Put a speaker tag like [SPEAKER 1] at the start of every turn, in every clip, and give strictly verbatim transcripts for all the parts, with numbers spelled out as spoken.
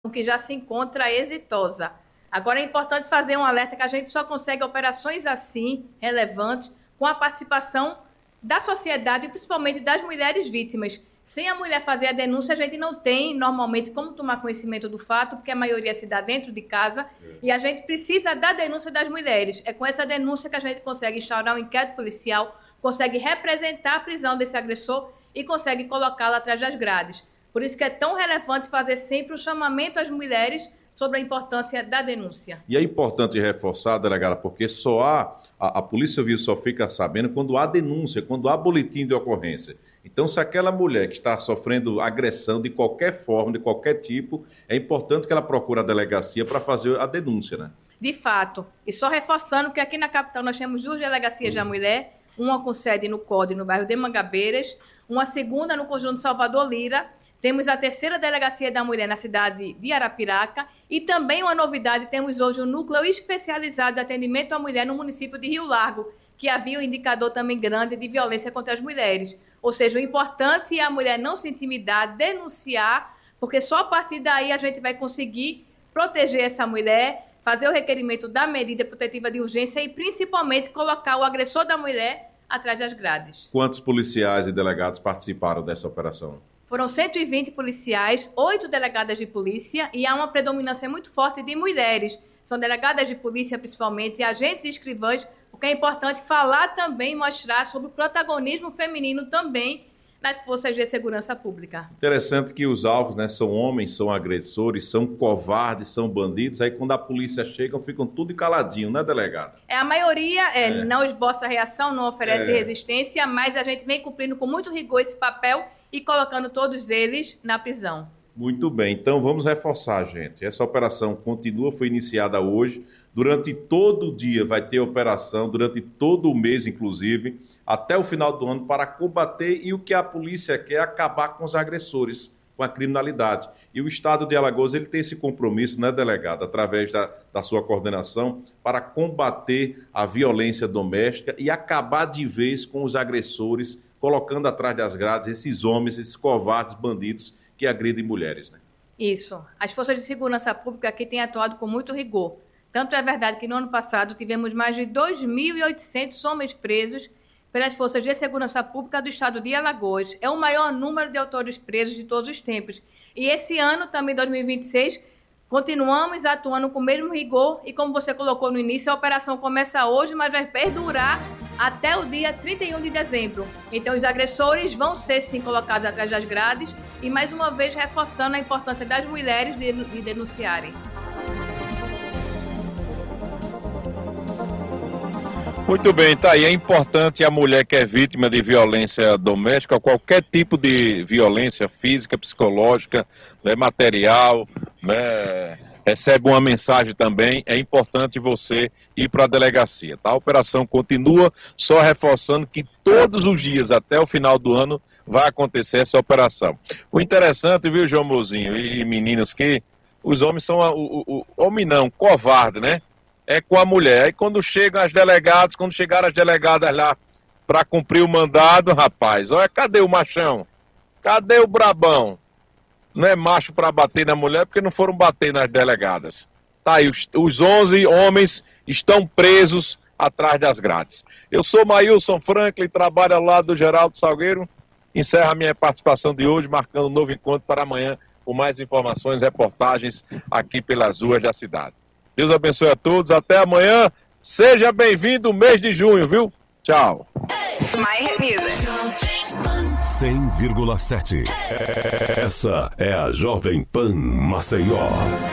[SPEAKER 1] que já se encontra exitosa. Agora é importante fazer um alerta que a gente só consegue operações assim, relevantes, com a participação da sociedade e principalmente das mulheres vítimas. Sem a mulher fazer a denúncia, a gente não tem, normalmente, como tomar conhecimento do fato, porque a maioria se dá dentro de casa, é. E a gente precisa da denúncia das mulheres. É com essa denúncia que a gente consegue instaurar um inquérito policial, consegue representar a prisão desse agressor e consegue colocá-lo atrás das grades. Por isso que é tão relevante fazer sempre o chamamento às mulheres sobre a importância da denúncia.
[SPEAKER 2] E é importante reforçar, delegada, porque só há, a, a Polícia Civil só fica sabendo quando há denúncia, quando há boletim de ocorrência. Então, se aquela mulher que está sofrendo agressão de qualquer forma, de qualquer tipo, é importante que ela procure a delegacia para fazer a denúncia, né?
[SPEAKER 1] De fato. E só reforçando que aqui na capital nós temos duas delegacias uhum. da mulher, uma com sede no C O D, no bairro de Mangabeiras, uma segunda no conjunto Salvador Lira. Temos a terceira delegacia da mulher na cidade de Arapiraca e também uma novidade, temos hoje um núcleo especializado de atendimento à mulher no município de Rio Largo, que havia um indicador também grande de violência contra as mulheres. Ou seja, o importante é a mulher não se intimidar, denunciar, porque só a partir daí a gente vai conseguir proteger essa mulher, fazer o requerimento da medida protetiva de urgência e principalmente colocar o agressor da mulher atrás das grades.
[SPEAKER 2] Quantos policiais e delegados participaram dessa operação?
[SPEAKER 1] Foram cento e vinte policiais, oito delegadas de polícia e há uma predominância muito forte de mulheres. São delegadas de polícia, principalmente, agentes e escrivães, porque é importante falar também, mostrar sobre o protagonismo feminino também nas forças de segurança pública.
[SPEAKER 2] Interessante que os alvos, né, são homens, são agressores, são covardes, são bandidos. Aí quando a polícia chega, ficam tudo caladinho, né, delegado?
[SPEAKER 1] É, a maioria é, é. não esboça reação, não oferece é. resistência, mas a gente vem cumprindo com muito rigor esse papel e colocando todos eles na prisão.
[SPEAKER 2] Muito bem, então vamos reforçar, gente. Essa operação continua, foi iniciada hoje. Durante todo o dia vai ter operação, durante todo o mês, inclusive, até o final do ano, para combater, e o que a polícia quer é acabar com os agressores, com a criminalidade. E o Estado de Alagoas ele tem esse compromisso, né, delegado, através da, da sua coordenação, para combater a violência doméstica e acabar de vez com os agressores, colocando atrás das grades esses homens, esses covardes bandidos que agridem mulheres, né?
[SPEAKER 1] Isso. As forças de segurança pública aqui têm atuado com muito rigor. Tanto é verdade que no ano passado tivemos mais de dois mil e oitocentos homens presos pelas forças de segurança pública do estado de Alagoas. É o maior número de autores presos de todos os tempos. E esse ano, também dois mil e vinte e seis, continuamos atuando com o mesmo rigor e, como você colocou no início, a operação começa hoje, mas vai perdurar até o dia trinta e um de dezembro. Então, os agressores vão ser, sim, colocados atrás das grades e, mais uma vez, reforçando a importância das mulheres de, de denunciarem.
[SPEAKER 3] Muito bem, tá aí. É importante a mulher que é vítima de violência doméstica, qualquer tipo de violência física, psicológica, né, material, né, recebe uma mensagem também, é importante você ir para a delegacia, tá? A operação continua, só reforçando que todos os dias, até o final do ano, vai acontecer essa operação. O interessante, viu, João Mozinho e meninas, que os homens são, o, o, o homem não, covarde, né? É com a mulher. Aí quando chegam as delegadas, quando chegaram as delegadas lá para cumprir o mandado, rapaz, olha, cadê o machão? Cadê o brabão? Não é macho para bater na mulher porque não foram bater nas delegadas. Tá aí, os, os onze homens estão presos atrás das grades. Eu sou Maílson Franklin, trabalho ao lado do Geraldo Salgueiro. Encerro a minha participação de hoje, marcando um novo encontro para amanhã, com mais informações, reportagens aqui pelas ruas da cidade. Deus abençoe a todos, até amanhã, seja bem-vindo o mês de junho, viu? Tchau.
[SPEAKER 4] cem vírgula sete. Essa é a Jovem Pan Maceió.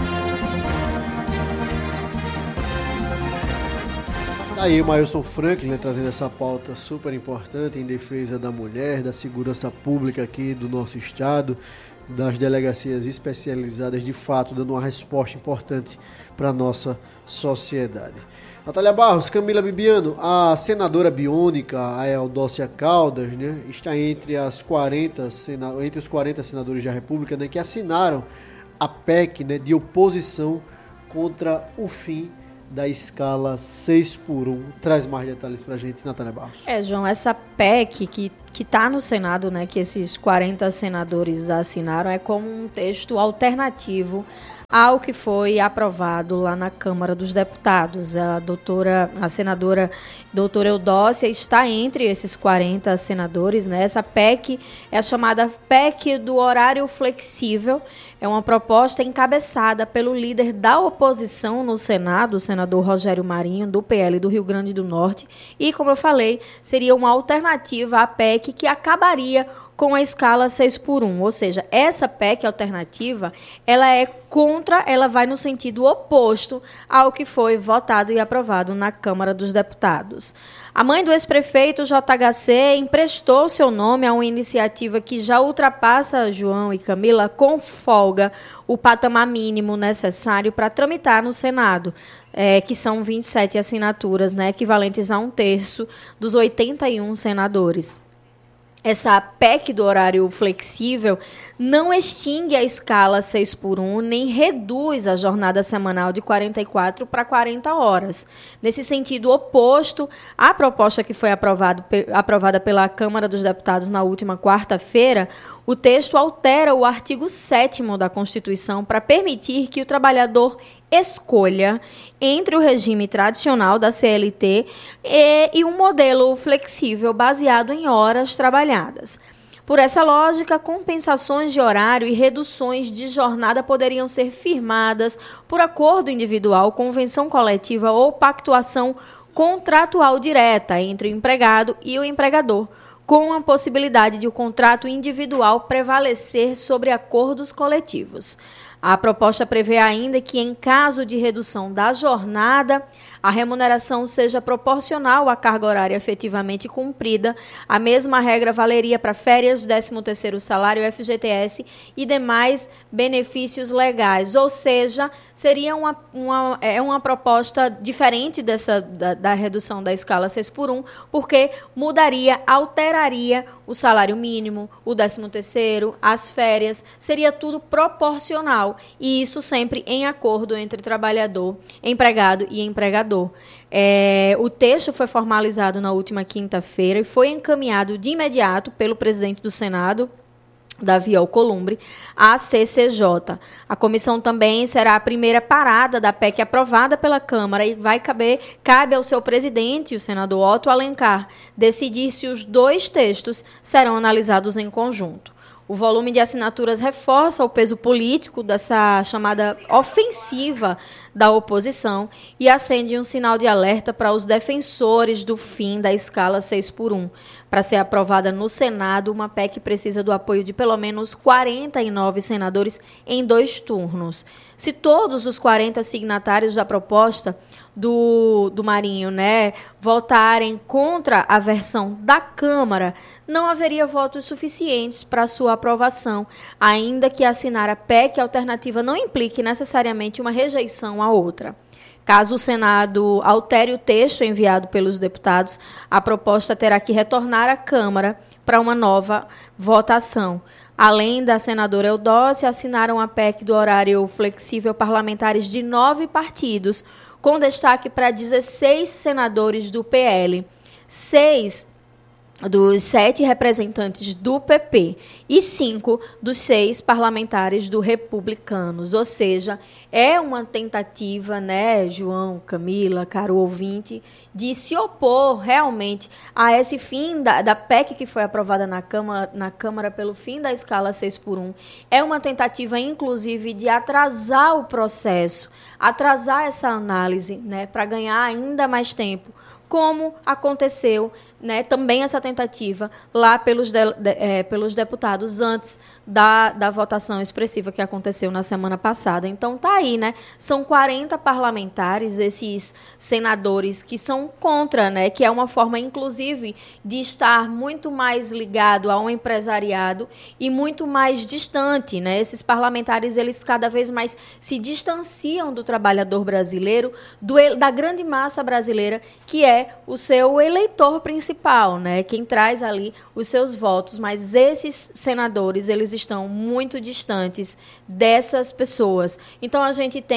[SPEAKER 5] Aí o Maílson Franklin, né, trazendo essa pauta super importante em defesa da mulher, da segurança pública aqui do nosso estado, das delegacias especializadas, de fato, dando uma resposta importante para a nossa sociedade. Natália Barros, Camila Bibiano, a senadora biônica, a Eudócia Caldas, né, está entre, as quarenta, entre os quarenta senadores da República, né, que assinaram a P E C, né, de oposição contra o fim da escala seis por um. Traz mais detalhes para a gente, Natália Barros.
[SPEAKER 6] É, João, essa P E C que que está no Senado, né, que esses quarenta senadores assinaram, é como um texto alternativo ao que foi aprovado lá na Câmara dos Deputados. A doutora, a senadora doutora Eudócia está entre esses quarenta senadores, né? Essa P E C é a chamada P E C do horário flexível. É uma proposta encabeçada pelo líder da oposição no Senado, o senador Rogério Marinho, do P L do Rio Grande do Norte. E, como eu falei, seria uma alternativa à P E C que acabaria com a escala seis por um, ou seja, essa P E C alternativa, ela é contra, ela vai no sentido oposto ao que foi votado e aprovado na Câmara dos Deputados. A mãe do ex-prefeito J H C emprestou seu nome a uma iniciativa que já ultrapassa, João e Camila, com folga, o patamar mínimo necessário para tramitar no Senado, é, que são vinte e sete assinaturas, né, equivalentes a um terço dos oitenta e um senadores. Essa P E C do horário flexível não extingue a escala seis por um, nem reduz a jornada semanal de quarenta e quatro para quarenta horas. Nesse sentido oposto, a proposta que foi aprovado, aprovada pela Câmara dos Deputados na última quarta-feira, o texto altera o artigo sétimo da Constituição para permitir que o trabalhador escolha entre o regime tradicional da C L T e, e um modelo flexível baseado em horas trabalhadas. Por essa lógica, compensações de horário e reduções de jornada poderiam ser firmadas por acordo individual, convenção coletiva ou pactuação contratual direta entre o empregado e o empregador, com a possibilidade de o contrato individual prevalecer sobre acordos coletivos. A proposta prevê ainda que, em caso de redução da jornada, a remuneração seja proporcional à carga horária efetivamente cumprida. A mesma regra valeria para férias, décimo terceiro salário, F G T S e demais benefícios legais. Ou seja, seria uma, uma, é uma proposta diferente dessa, da, da redução da escala seis por um, porque mudaria, alteraria o salário mínimo, o décimo terceiro, as férias, seria tudo proporcional. E isso sempre em acordo entre trabalhador, empregado e empregador. É, o texto foi formalizado na última quinta-feira e foi encaminhado de imediato pelo presidente do Senado, Davi Alcolumbre, à C C J. A comissão também será a primeira parada da P E C aprovada pela Câmara e vai caber, cabe ao seu presidente, o senador Otto Alencar, decidir se os dois textos serão analisados em conjunto. O volume de assinaturas reforça o peso político dessa chamada ofensiva da oposição e acende um sinal de alerta para os defensores do fim da escala seis por um. Para ser aprovada no Senado, uma P E C precisa do apoio de pelo menos quarenta e nove senadores em dois turnos. Se todos os quarenta signatários da proposta do, do Marinho, né, votarem contra a versão da Câmara, não haveria votos suficientes para sua aprovação, ainda que assinar a P E C alternativa não implique necessariamente uma rejeição à outra. Caso o Senado altere o texto enviado pelos deputados, a proposta terá que retornar à Câmara para uma nova votação. Além da senadora Eudócia, assinaram a P E C do horário flexível parlamentares de nove partidos, com destaque para dezesseis senadores do P L, seis dos sete representantes do P P e cinco dos seis parlamentares do Republicanos. Ou seja, é uma tentativa, né, João, Camila, caro ouvinte, de se opor realmente a esse fim da, da P E C que foi aprovada na Câmara, na Câmara pelo fim da escala seis por um. É uma tentativa, inclusive, de atrasar o processo, atrasar essa análise, né, para ganhar ainda mais tempo, como aconteceu, né, também essa tentativa lá pelos, de, de, é, pelos deputados antes da, da votação expressiva que aconteceu na semana passada. Então, tá aí, né? São quarenta parlamentares, esses senadores que são contra, né? Que é uma forma, inclusive, de estar muito mais ligado a um empresariado e muito mais distante, né? Esses parlamentares, eles cada vez mais se distanciam do trabalhador brasileiro, do, da grande massa brasileira, que é o seu eleitor principal. Principal, né? Quem traz ali os seus votos, mas esses senadores, eles estão muito distantes dessas pessoas. Então, a gente tem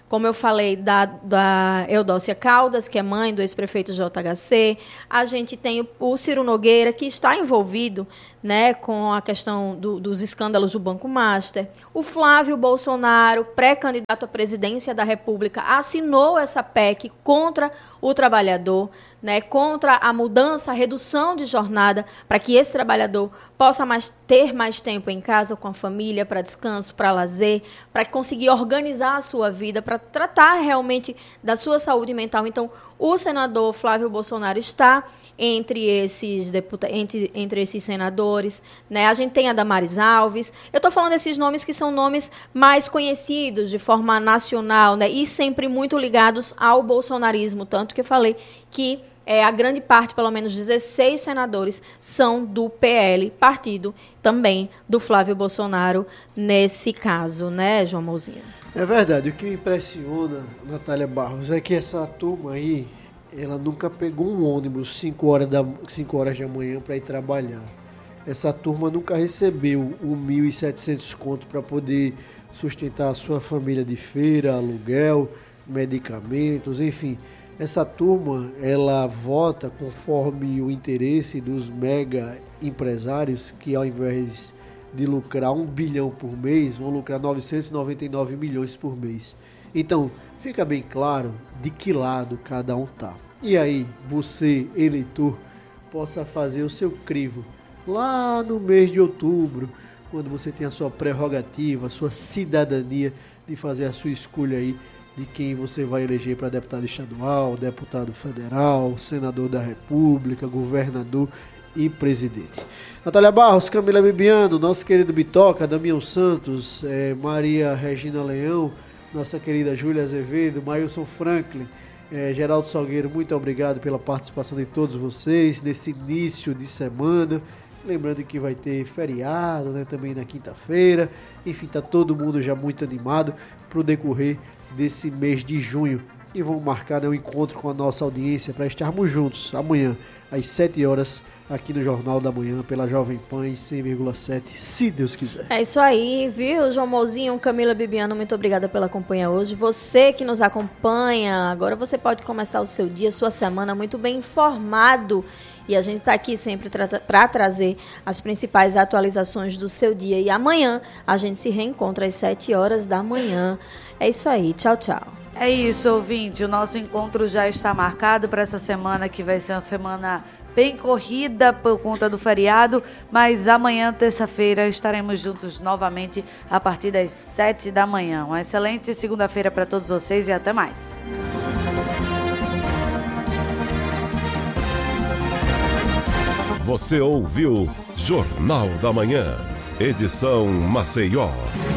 [SPEAKER 6] como eu falei, da, da Eudócia Caldas, que é mãe do ex-prefeito J H C. A gente tem o, o Ciro Nogueira, que está envolvido, né, com a questão do, dos escândalos do Banco Master. O Flávio Bolsonaro, pré-candidato à presidência da República, assinou essa P E C contra o trabalhador, né, contra a mudança, a redução de jornada, para que esse trabalhador possa mais, ter mais tempo em casa com a família, para descanso, para lazer, para conseguir organizar a sua vida, para tratar realmente da sua saúde mental. Então, o senador Flávio Bolsonaro está entre esses, deputa- entre, entre esses senadores, né? A gente tem a Damares Alves. Eu estou falando desses nomes que são nomes mais conhecidos de forma nacional, né? E sempre muito ligados ao bolsonarismo, tanto que eu falei que é, a grande parte, pelo menos dezesseis senadores, são do P L, partido também do Flávio Bolsonaro nesse caso, né, João Mouzinho?
[SPEAKER 5] É verdade. O que me impressiona, Natália Barros, é que essa turma aí, ela nunca pegou um ônibus cinco horas da, cinco horas da manhã para ir trabalhar. Essa turma nunca recebeu um mil e setecentos conto para poder sustentar a sua família de feira, aluguel, medicamentos, enfim. Essa turma, ela vota conforme o interesse dos mega empresários que, ao invés de lucrar um bilhão por mês, vão lucrar novecentos e noventa e nove milhões por mês. Então, fica bem claro de que lado cada um está. E aí, você, eleitor, possa fazer o seu crivo lá no mês de outubro, quando você tem a sua prerrogativa, a sua cidadania de fazer a sua escolha aí de quem você vai eleger para deputado estadual, deputado federal, senador da República, governador e presidente. Natália Barros, Camila Bibiano, nosso querido Bitoca, Damião Santos, eh, Maria Regina Leão, nossa querida Júlia Azevedo, Mailson Franklin, eh, Geraldo Salgueiro, muito obrigado pela participação de todos vocês nesse início de semana. Lembrando que vai ter feriado, né, também na quinta-feira. Enfim, está todo mundo já muito animado para o decorrer desse mês de junho. E vamos marcar, né, um encontro com a nossa audiência para estarmos juntos amanhã, às sete horas, aqui no Jornal da Manhã, pela Jovem Pan em cem vírgula sete, se Deus quiser.
[SPEAKER 6] É isso aí, viu, João Mouzinho, Camila Bibiano, muito obrigada pela companhia hoje. Você que nos acompanha, agora você pode começar o seu dia, sua semana muito bem informado. E a gente está aqui sempre para trazer as principais atualizações do seu dia. E amanhã a gente se reencontra às sete horas da manhã. É isso aí, tchau, tchau.
[SPEAKER 7] É isso, ouvinte. O nosso encontro já está marcado para essa semana, que vai ser uma semana bem corrida por conta do feriado. Mas amanhã, terça-feira, estaremos juntos novamente a partir das sete da manhã. Uma excelente segunda-feira para todos vocês e até mais.
[SPEAKER 4] Você ouviu Jornal da Manhã, edição Maceió.